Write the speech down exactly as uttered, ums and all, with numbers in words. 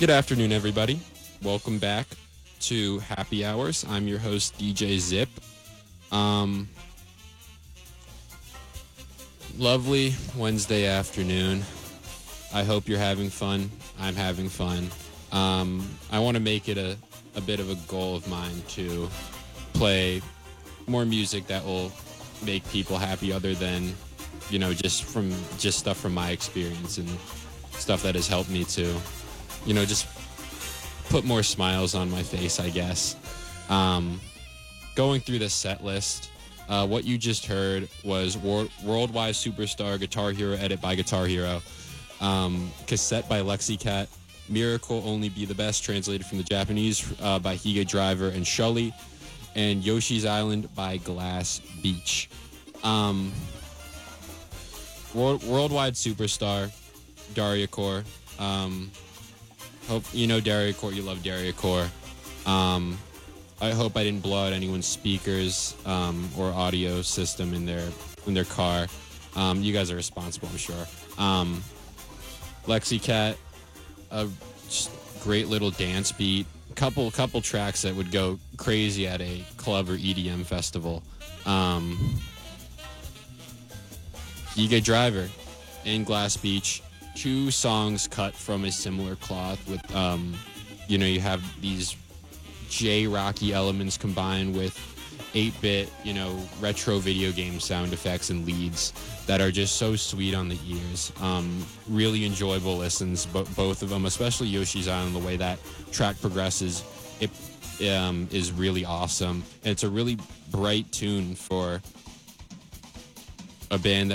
Good afternoon, everybody. Welcome back to Happy Hours. I'm your host, D J Zip. Um, lovely Wednesday afternoon. I hope you're having fun. I'm having fun. Um, I want to make it a, a bit of a goal of mine to play more music that will make people happy other than, you know, just from just stuff from my experience and stuff that has helped me to, you know, just put more smiles on my face, I guess. Um, going through the set list, uh, what you just heard was Wor- Worldwide Superstar Guitar Hero edit by Guitar Hero, um, Cassette by Lexicat, Miracle Only Be the Best translated from the Japanese uh, by Higa Driver and Shully, and Yoshi's Island by Glass Beach. Um, Wor- Worldwide Superstar, Daria Core. Um, hope you know Daria Core. You love Daria Core. Um, I hope I didn't blow out anyone's speakers um, or audio system in their in their car. Um, you guys are responsible, I'm sure. Um, Lexicat, a just great little dance beat. Couple couple tracks that would go crazy at a club or E D M festival. Um, Higa Driver and Glass Beach. Two songs cut from a similar cloth with, um, you know, you have these J-rocky elements combined with eight-bit, you know, retro video game sound effects and leads that are just so sweet on the ears. Um, really enjoyable listens, but both of them, especially Yoshi's Island, the way that track progresses, it um, is really awesome. And it's a really bright tune for a band that